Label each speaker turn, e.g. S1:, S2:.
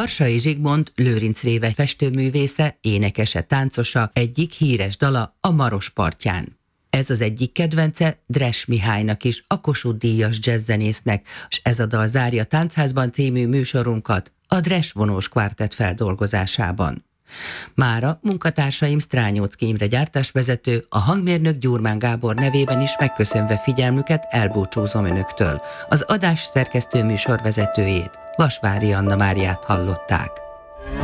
S1: Karsai Zsigmond, Lőrinc Réve festőművésze, énekese, táncosa egyik híres dala a Maros partján. Ez az egyik kedvence Dress Mihálynak is, a Kossuth-díjas jazzzenésznek, és ez a dal zárja Táncházban című műsorunkat a Dress vonós kvártett feldolgozásában. Mára munkatársaim Strányóczky Imre gyártásvezető, a hangmérnök Gyurmán Gábor nevében is megköszönve figyelmüket elbúcsúzom önöktől. Az adás szerkesztő műsorvezetőjét, Vasvári Anna Máriát hallották.